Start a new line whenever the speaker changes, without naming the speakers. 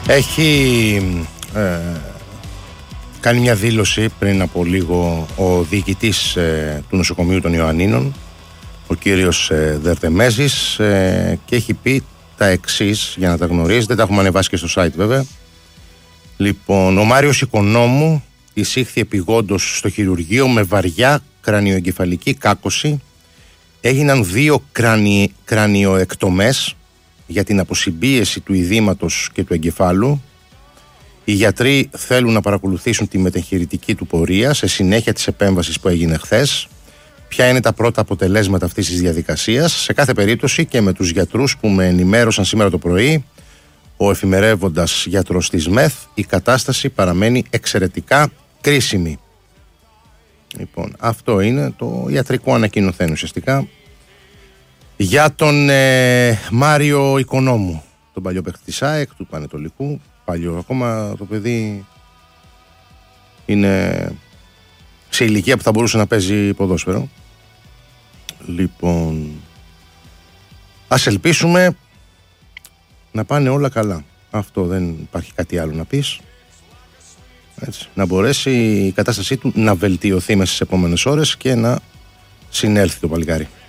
Έχει κάνει μια δήλωση πριν από λίγο ο διοικητής του νοσοκομείου των Ιωαννίνων, ο κύριος Δερτεμέζης, και έχει πει τα εξής, για να τα γνωρίζετε, τα έχουμε ανεβάσει και στο site βέβαια. Λοιπόν, ο Μάριος Οικονόμου εισήχθη επειγόντως στο χειρουργείο με βαριά κρανιοεγκεφαλική κάκωση. Έγιναν 2 κρανιοεκτομές για την αποσυμπίεση του ειδήματος και του εγκεφάλου. Οι γιατροί θέλουν να παρακολουθήσουν τη μετεγχειρητική του πορεία σε συνέχεια της επέμβασης που έγινε χθες. Ποια είναι τα πρώτα αποτελέσματα αυτής της διαδικασίας? Σε κάθε περίπτωση και με τους γιατρούς που με ενημέρωσαν σήμερα το πρωί, ο εφημερεύοντας γιατρός της ΜΕΘ, η κατάσταση παραμένει εξαιρετικά κρίσιμη. Λοιπόν, αυτό είναι το ιατρικό ανακοινωθέν ουσιαστικά για τον Μάριο Οικονόμου, τον παλιό παίκτη της ΑΕΚ, του Πανετολικού. Παλιό, ακόμα το παιδί είναι σε ηλικία που θα μπορούσε να παίζει ποδόσφαιρο. Λοιπόν, ας ελπίσουμε να πάνε όλα καλά. Αυτό, δεν υπάρχει κάτι άλλο να πεις. Έτσι, να μπορέσει η κατάστασή του να βελτιωθεί μέσα στις επόμενες ώρες και να συνέλθει το παλικάρι.